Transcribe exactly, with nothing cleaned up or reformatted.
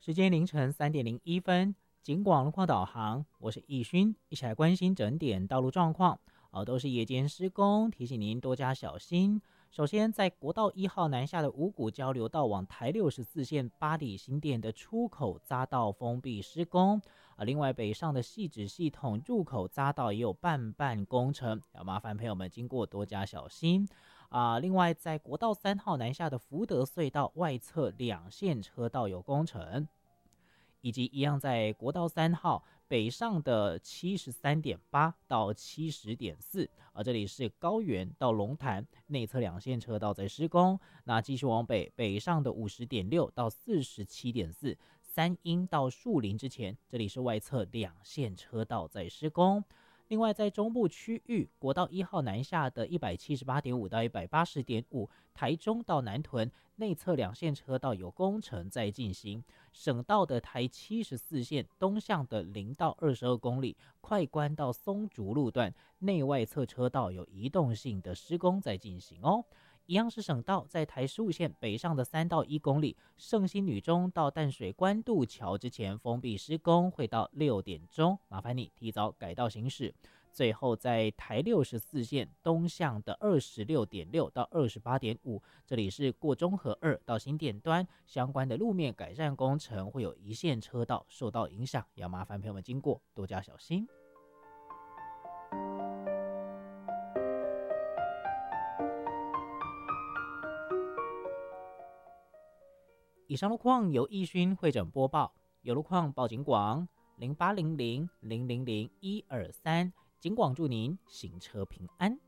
时间凌晨三点零一分，警广路况导航，我是易勋，一起来关心整点道路状况。哦，都是夜间施工，提醒您多加小心。首先，在国道一号南下的五股交流道往台六十四线八里新店的出口匝道封闭施工啊，另外北上的汐止系统入口匝道也有半半工程，要麻烦朋友们经过多加小心。啊，另外在国道三号南下的福德隧道外侧两线车道有工程，以及一样在国道三号北上的七十三点八到七十点四，而这里是高原到龙潭内侧两线车道在施工。那继续往北北上的五十点六到四十七点四，三鹰到树林之前，这里是外侧两线车道在施工。另外，在中部区域，国道一号南下的一百七十八点五到一百八十点五，台中到南屯内侧两线车道有工程在进行。省道的台七十四线东向的零到二十二公里，快关到松竹路段内外侧车道有移动性的施工在进行哦。一样是省道，在台十五线北上的三到一公里，圣心女中到淡水关渡桥之前封闭施工，会到六点钟，麻烦你提早改道行驶。最后在台六十四线东向的二十六点六到二十八点五，这里是过中和二到新店端相关的路面改善工程，会有一线车道受到影响，要麻烦朋友们经过多加小心。以上路况由易勋会诊播报，有路况报警广零八零零零零零一二三，警广祝您行车平安。